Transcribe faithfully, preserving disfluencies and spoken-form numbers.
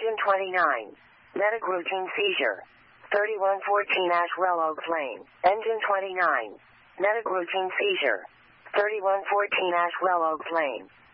Engine twenty-nine. Medic routine seizure. thirty-one fourteen Ashwell Oaks Lane. Engine twenty-nine. Medic routine seizure. thirty-one fourteen Ashwell Oaks Lane.